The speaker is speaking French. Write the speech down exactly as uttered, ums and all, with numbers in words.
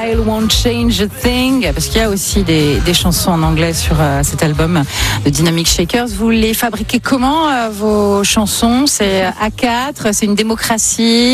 Style Won't Change a Thing, parce qu'il y a aussi des, des chansons en anglais sur euh, cet album de Dynamic Shakers. Vous les fabriquez comment, euh, vos chansons? C'est A quatre, c'est une démocratie?